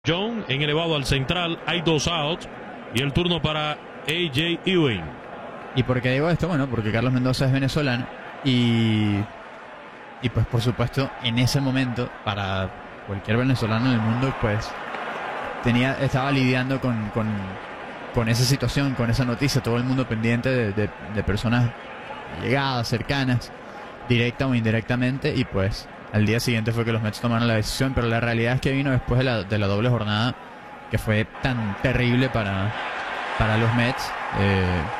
John en elevado al central, hay 2 outs y el turno para A.J. Ewing. ¿Y por qué digo esto? Bueno, porque Carlos Mendoza es venezolano y pues por supuesto en ese momento para cualquier venezolano en el mundo pues estaba lidiando con esa situación, con esa noticia, todo el mundo pendiente de personas llegadas, cercanas, directa o indirectamente, y pues al día siguiente fue que los Mets tomaron la decisión, pero la realidad es que vino después de la doble jornada que fue tan terrible para los Mets.